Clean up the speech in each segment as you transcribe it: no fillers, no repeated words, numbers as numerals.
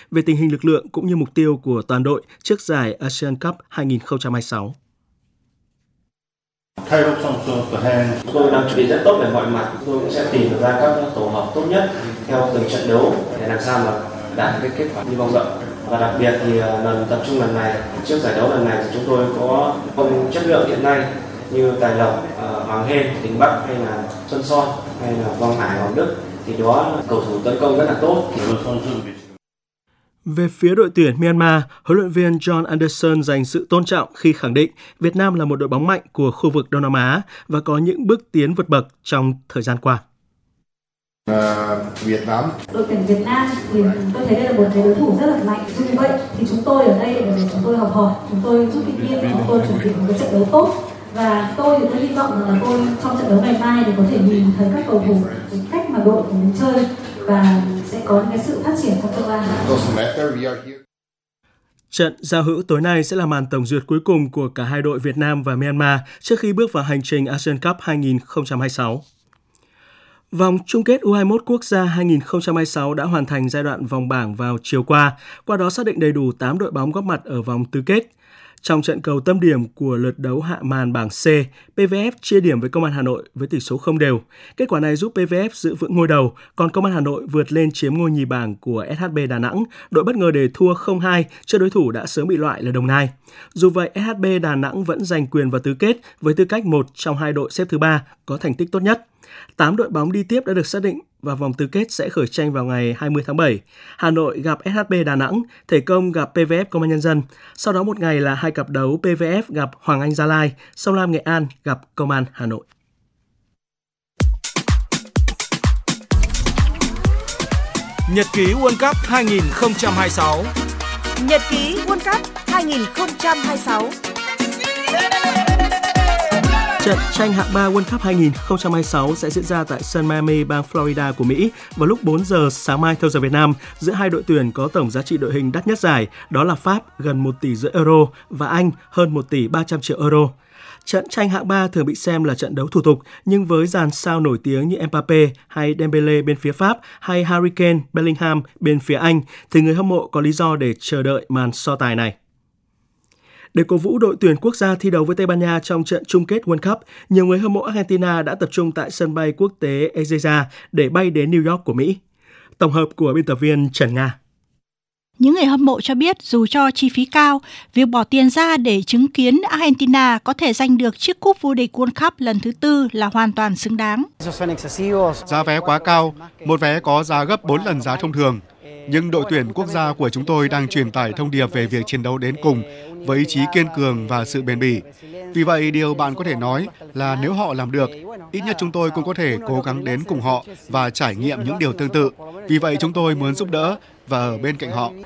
về tình hình lực lượng cũng như mục tiêu của toàn đội trước giải Asian Cup 2026. Tôi đang chuẩn bị rất tốt về mọi mặt. Tôi cũng sẽ tìm ra các tổ hợp tốt nhất theo từng trận đấu để làm sao mà đạt cái kết quả như mong đợi. Và đặc biệt thì lần tập trung lần này, trước giải đấu lần này thì chúng tôi có không chất lượng hiện nay như Tài Lộc, Hoàng Hên, Đình Bắc hay là Xuân Son hay là Quang Hải, Hoàng Đức thì đó cầu thủ tấn công rất là tốt. Về phía đội tuyển Myanmar, huấn luyện viên John Anderson dành sự tôn trọng khi khẳng định Việt Nam là một đội bóng mạnh của khu vực Đông Nam Á và có những bước tiến vượt bậc trong thời gian qua. Đội tuyển Việt Nam thì tôi thấy đây là một cái đối thủ rất là mạnh. Dù vậy thì chúng tôi ở đây để chúng tôi học hỏi, chúng tôi rút kinh nghiệm, chúng tôi chuẩn bị một cái trận đấu tốt. Và tôi hy vọng là tôi trong trận đấu ngày mai để có thể nhìn thấy các cầu thủ cái cách mà đội của mình chơi và sẽ có những cái sự phát triển trong tương lai. Trận giao hữu tối nay sẽ là màn tổng duyệt cuối cùng của cả hai đội Việt Nam và Myanmar trước khi bước vào hành trình Asian Cup 2026. Vòng chung kết U21 quốc gia 2026 đã hoàn thành giai đoạn vòng bảng vào chiều qua đó xác định đầy đủ 8 đội bóng góp mặt ở vòng tứ kết. Trong trận cầu tâm điểm của lượt đấu hạ màn bảng C, PVF chia điểm với Công an Hà Nội với tỷ số không đều. Kết quả này giúp PVF giữ vững ngôi đầu, còn Công an Hà Nội vượt lên chiếm ngôi nhì bảng của SHB Đà Nẵng, đội bất ngờ để thua 0-2 trước đối thủ đã sớm bị loại là Đồng Nai. Dù vậy, SHB Đà Nẵng vẫn giành quyền vào tứ kết với tư cách một trong hai đội xếp thứ 3 có thành tích tốt nhất. 8 đội bóng đi tiếp đã được xác định và vòng tứ kết sẽ khởi tranh vào ngày 20 tháng 7. Hà Nội gặp SHB Đà Nẵng, Thể Công gặp PVF Công an Nhân dân. Sau đó một ngày là hai cặp đấu PVF gặp Hoàng Anh Gia Lai, Sông Lam Nghệ An gặp Công an Hà Nội. Nhật ký World Cup 2026. Nhật ký World Cup 2026. Trận tranh hạng 3 World Cup 2026 sẽ diễn ra tại sân Miami, bang Florida của Mỹ vào lúc 4 giờ sáng mai theo giờ Việt Nam giữa hai đội tuyển có tổng giá trị đội hình đắt nhất giải, đó là Pháp gần 1,5 tỷ euro và Anh hơn 1,3 tỷ euro. Trận tranh hạng 3 thường bị xem là trận đấu thủ tục, nhưng với dàn sao nổi tiếng như Mbappé hay Dembélé bên phía Pháp hay Harry Kane, Bellingham bên phía Anh thì người hâm mộ có lý do để chờ đợi màn so tài này. Để cổ vũ đội tuyển quốc gia thi đấu với Tây Ban Nha trong trận chung kết World Cup, nhiều người hâm mộ Argentina đã tập trung tại sân bay quốc tế Ezeiza để bay đến New York của Mỹ. Tổng hợp của biên tập viên Trần Nga. Những người hâm mộ cho biết dù cho chi phí cao, việc bỏ tiền ra để chứng kiến Argentina có thể giành được chiếc cúp vô địch World Cup lần thứ 4 là hoàn toàn xứng đáng. Giá vé quá cao, một vé có giá gấp 4 lần giá thông thường. Nhưng đội tuyển quốc gia của chúng tôi đang truyền tải thông điệp về việc chiến đấu đến cùng với ý chí kiên cường và sự bền bỉ. Vì vậy, điều bạn có thể nói là nếu họ làm được, ít nhất chúng tôi cũng có thể cố gắng đến cùng họ và trải nghiệm những điều tương tự. Vì vậy, chúng tôi muốn giúp đỡ và ở bên cạnh họ.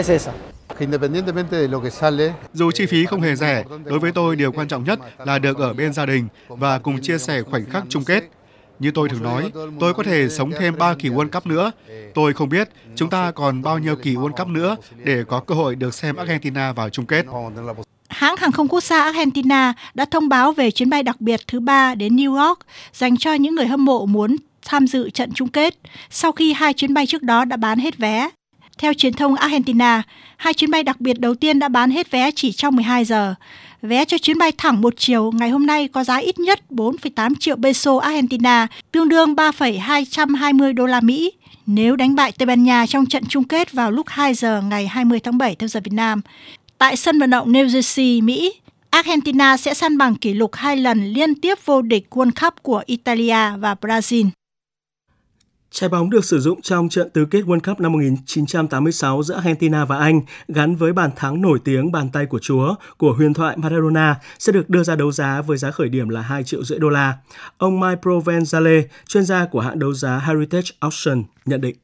Dù chi phí không hề rẻ, đối với tôi điều quan trọng nhất là được ở bên gia đình và cùng chia sẻ khoảnh khắc chung kết. Như tôi thường nói, tôi có thể sống thêm 3 kỳ World Cup nữa. Tôi không biết chúng ta còn bao nhiêu kỳ World Cup nữa để có cơ hội được xem Argentina vào chung kết. Hãng hàng không quốc gia Argentina đã thông báo về chuyến bay đặc biệt thứ 3 đến New York dành cho những người hâm mộ muốn tham dự trận chung kết, sau khi 2 chuyến bay trước đó đã bán hết vé. Theo truyền thông Argentina, 2 chuyến bay đặc biệt đầu tiên đã bán hết vé chỉ trong 12 giờ. Vé cho chuyến bay thẳng một chiều ngày hôm nay có giá ít nhất 4,8 triệu peso Argentina, tương đương 3,220 đô la Mỹ. Nếu đánh bại Tây Ban Nha trong trận chung kết vào lúc 2 giờ ngày 20 tháng 7 theo giờ Việt Nam, tại sân vận động New Jersey, Mỹ, Argentina sẽ san bằng kỷ lục 2 lần liên tiếp vô địch World Cup của Italia và Brazil. Trái bóng được sử dụng trong trận tứ kết World Cup năm 1986 giữa Argentina và Anh gắn với bàn thắng nổi tiếng bàn tay của Chúa của huyền thoại Maradona sẽ được đưa ra đấu giá với giá khởi điểm là 2,5 triệu đô la. Ông Mike Provenzale, chuyên gia của hãng đấu giá Heritage Auction, nhận định.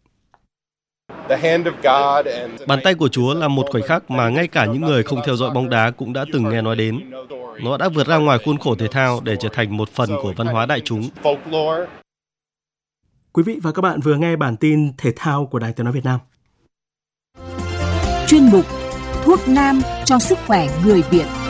Bàn tay của Chúa là một khoảnh khắc mà ngay cả những người không theo dõi bóng đá cũng đã từng nghe nói đến. Nó đã vượt ra ngoài khuôn khổ thể thao để trở thành một phần của văn hóa đại chúng. Quý vị và các bạn vừa nghe bản tin thể thao của Đài Tiếng nói Việt Nam. Chuyên mục Thuốc nam cho sức khỏe người Việt.